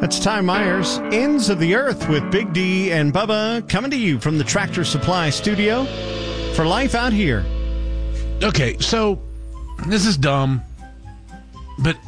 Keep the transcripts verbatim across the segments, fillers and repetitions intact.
That's Ty Myers, Ends of the Earth with Big D and Bubba, coming to you from the Tractor Supply Studio for Life Out Here. Okay, so this is dumb, but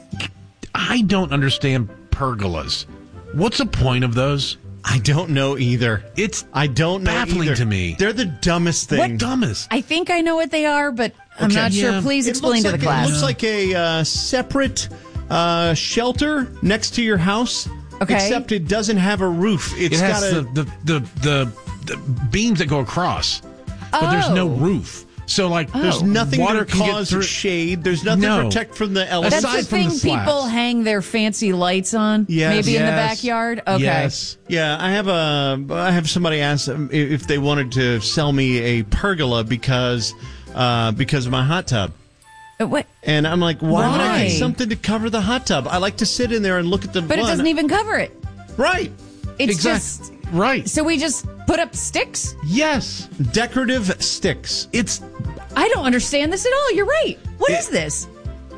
I don't understand pergolas. What's the point of those? I don't know either. It's I don't know baffling either. to me. They're the dumbest thing. What dumbest? I think I know what they are, but I'm Okay. not Yeah. sure. Please It explain looks to like, the class. It looks like a uh, separate uh, shelter next to your house. Okay. Except it doesn't have a roof. It's It has got a, the, the, the, the, the beams that go across, but there's no Oh. roof. So, like, There's Oh. nothing water to can get cause through. shade. There's nothing No. to protect from the elements. That's aside the from the thing slats. people hang their fancy lights on. Yes. Maybe in the Yes. backyard. Okay. Yes. Yeah, I have a. I have somebody ask if they wanted to sell me a pergola because uh, because of my hot tub, Uh, What? and I'm like, why, would I Why? get something to cover the hot tub? I like to sit in there and look at the. But it one. doesn't even cover it. Right. It's Exact- just. Right. So we just put up sticks? Yes. Decorative sticks. It's, I don't understand this at all. You're right. What is this?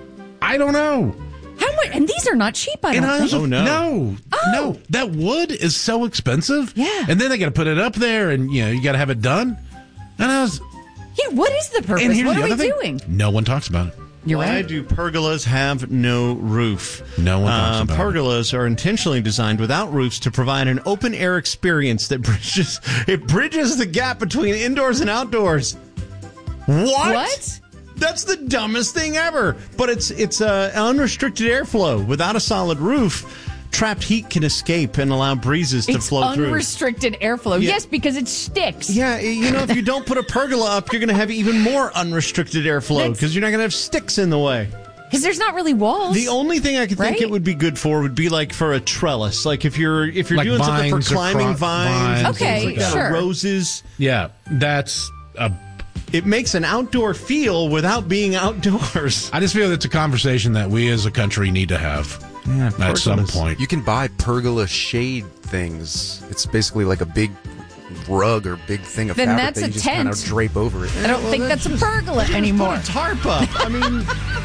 I don't know. How much? And these are not cheap, I don't And I was, think. Oh, no. no, Oh. no. That wood is so expensive. Yeah. And then they got to put it up there, and you know you got to have it done. And I was, Yeah, what is the purpose? and here's What the are we other thing. doing? No one talks about it. You're Why right. do pergolas have no roof? No one talks Uh, about it. Pergolas are intentionally designed without roofs to provide an open air experience that bridges it bridges the gap between indoors and outdoors. What? What? That's the dumbest thing ever. But it's it's uh, unrestricted airflow without a solid roof. Trapped heat can escape and allow breezes to It's flow through. unrestricted airflow. Yeah. Yes, because it sticks. Yeah, you know, if you don't put a pergola up, you're going to have even more unrestricted airflow That's- because you're not going to have sticks in the way. Because there's not really walls. The only thing I could think Right? it would be good for would be like for a trellis. Like if you're if you're Like doing something for vines or climbing cro- vines, vines, and Okay, things like that, or sure. roses. Yeah, that's a. It makes an outdoor feel without being outdoors. I just feel it's a conversation that we as a country need to have at some pergolas. point. You can buy pergola shade things. It's basically like a big rug or big thing of Then fabric that's that a you just kind of tent. drape over it. I don't think that's a pergola anymore. Put a tarp up. I mean,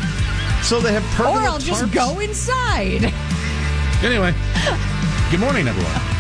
so they have pergola Or I'll just tarps? go inside. Anyway, good morning, everyone.